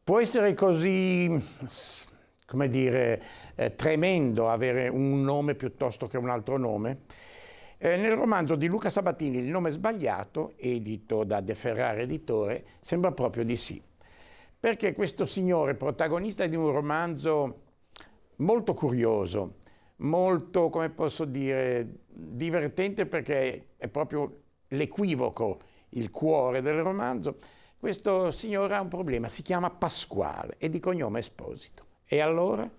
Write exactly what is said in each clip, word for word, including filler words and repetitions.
Può essere così, come dire, eh, tremendo avere un nome piuttosto che un altro nome? Eh, nel romanzo di Luca Sabatini, Il nome sbagliato, edito da De Ferrara Editore, sembra proprio di sì. Perché questo signore, protagonista di un romanzo molto curioso, molto, come posso dire, divertente, perché è proprio l'equivoco, il cuore del romanzo, questo signore ha un problema, si chiama Pasquale e di cognome Esposito. E allora?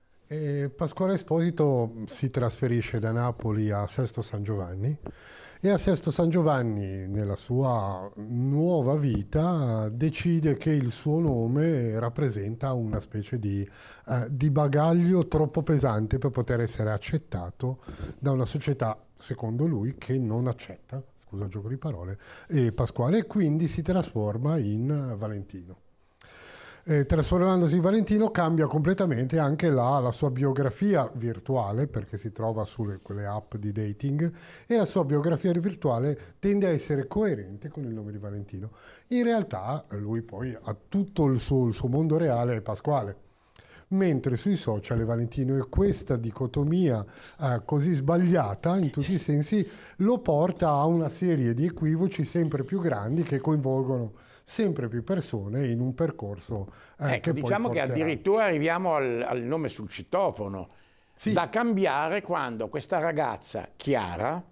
E Pasquale Esposito si trasferisce da Napoli a Sesto San Giovanni e a Sesto San Giovanni, nella sua nuova vita, decide che il suo nome rappresenta una specie di, eh, di bagaglio troppo pesante per poter essere accettato da una società, secondo lui, che non accetta, scusa il gioco di parole, e Pasquale, e quindi si trasforma in Valentino. Eh, trasformandosi in Valentino cambia completamente anche la, la sua biografia virtuale, perché si trova sulle quelle app di dating, e la sua biografia virtuale tende a essere coerente con il nome di Valentino. In realtà lui poi ha tutto il suo, il suo mondo reale è Pasquale, mentre sui social è Valentino, e questa dicotomia eh, così sbagliata in tutti i sensi lo porta a una serie di equivoci sempre più grandi che coinvolgono sempre più persone in un percorso eh, ecco, che diciamo poi che porterà. addirittura arriviamo al, al nome sul citofono, Sì. Da cambiare quando questa ragazza Chiara,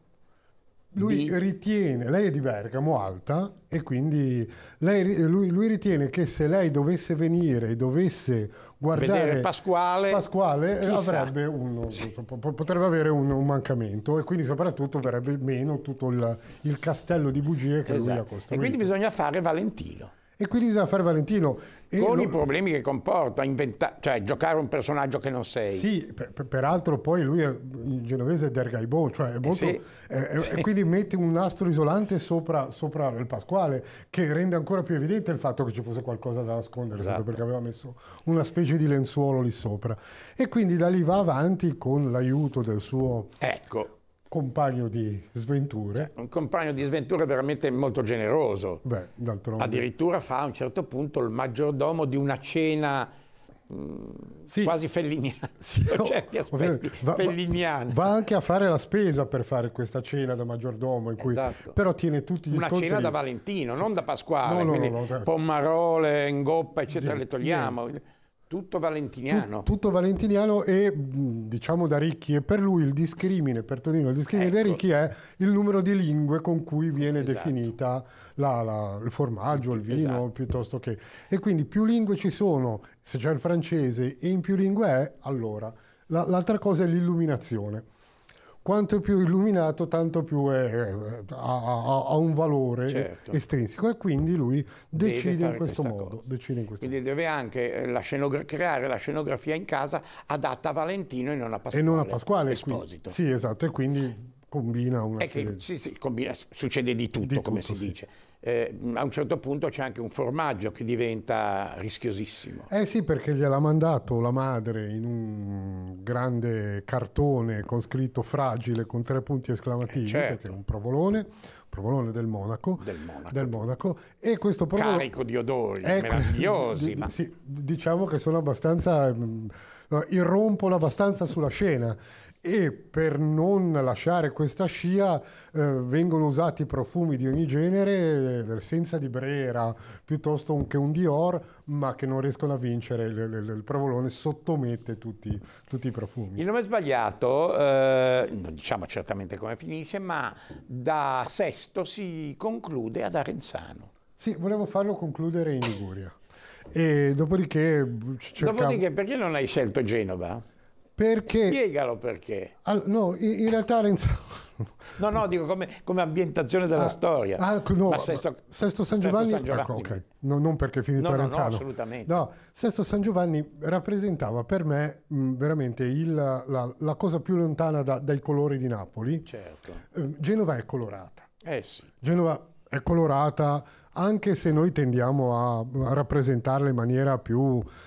lui di... ritiene, lei è di Bergamo, alta, e quindi lei, lui, lui ritiene che se lei dovesse venire e dovesse guardare vedere Pasquale, Pasquale chissà. avrebbe un, potrebbe avere un, un mancamento, e quindi soprattutto verrebbe meno tutto il, il castello di bugie che esatto. lui ha costruito. E quindi bisogna fare Valentino. E quindi bisogna fare Valentino. E con lo... i problemi che comporta, inventa... cioè giocare un personaggio che non sei. Sì, per, per, peraltro poi lui è, in genovese è dergaibò, cioè è molto, sì, è, sì. E quindi mette un nastro isolante sopra, sopra il Pasquale, che rende ancora più evidente il fatto che ci fosse qualcosa da nascondere, esatto. perché aveva messo una specie di lenzuolo lì sopra. E quindi da lì va avanti con l'aiuto del suo... Ecco. compagno di sventure. Un compagno di sventure veramente molto generoso. Beh, d'altronde. Addirittura fa a un certo punto il maggiordomo di una cena mh, sì. quasi felliniana. Sì, no, certi aspetti va, felliniani. Va anche a fare la spesa per fare questa cena da maggiordomo, in cui esatto. però tiene tutti gli una scontri. Cena da Valentino, sì, non da Pasquale, no, no, quindi no, no, no. pommarole, ingoppa, eccetera, sì, le togliamo. Niente. Tutto valentiniano. Tut, tutto valentiniano e diciamo da ricchi, e per lui il discrimine, per Tonino il discrimine ecco. dei ricchi è il numero di lingue con cui viene esatto. definita la, la, il formaggio, il vino, esatto. piuttosto che... E quindi più lingue ci sono, se c'è il francese e in più lingue è, allora. La, l'altra cosa è l'illuminazione. Quanto è più illuminato, tanto più è, ha, ha un valore certo. estrinseco, e quindi lui decide in questo modo. Decide in questo quindi modo. deve anche la scenogra- creare la scenografia in casa adatta a Valentino e non a Pasquale. E non a Pasquale. Esposito. Quindi, sì, esatto, e quindi combina una è che, serie... Sì, sì, combina, succede di tutto, di come tutto, si sì. dice. Eh, a un certo punto c'è anche un formaggio che diventa rischiosissimo. Eh sì, perché gliel'ha mandato la madre in un grande cartone con scritto fragile con tre punti esclamativi, eh certo. perché è un provolone, provolone del Monaco, del Monaco, del Monaco e questo provolone... carico di odori ecco, meravigliosi. d- ma... sì, diciamo che sono abbastanza, mh, irrompono abbastanza sulla scena. E per non lasciare questa scia eh, vengono usati profumi di ogni genere, eh, senza di Brera piuttosto che un Dior, ma che non riescono a vincere. Il, il, il provolone sottomette tutti, tutti i profumi. Il nome sbagliato, eh, non diciamo certamente come finisce, ma da Sesto si conclude ad Arenzano. Sì, volevo farlo concludere in Liguria. E dopodiché cercavo... Dopodiché perché non hai scelto Genova? Perché... Spiegalo perché. All, no, in, in realtà Arenzano... No, no, dico come, come ambientazione della ah, storia. Ah, no, ma Sesto, Sesto San Giovanni... Sesto San Giovanni. Ecco, okay. no, non perché è finito no, Arenzano. No, no, assolutamente. No, Sesto San Giovanni rappresentava per me mh, veramente il, la, la cosa più lontana da, dai colori di Napoli. Certo. Eh, Genova è colorata. Eh sì. Genova è colorata, anche se noi tendiamo a, a rappresentarla in maniera più